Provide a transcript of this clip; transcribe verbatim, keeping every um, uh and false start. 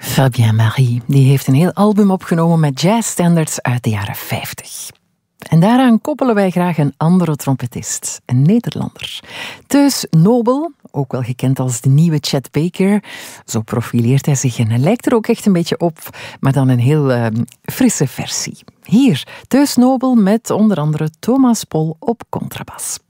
Fabien Marie, die heeft een heel album opgenomen met jazzstandards uit de jaren vijftig. En daaraan koppelen wij graag een andere trompetist, een Nederlander. Teus Nobel, ook wel gekend als de nieuwe Chet Baker. Zo profileert hij zich en hij lijkt er ook echt een beetje op, maar dan een heel uh, frisse versie. Hier, Teus Nobel met onder andere Thomas Pol op contrabas.